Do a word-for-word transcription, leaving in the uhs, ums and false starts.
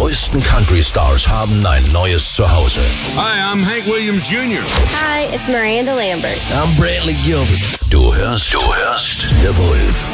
neuesten Country-Stars haben ein neues Zuhause. Hi, I'm Hank Williams Junior Hi, it's Miranda Lambert. I'm Brantley Gilbert. Du hörst, du hörst The Wolf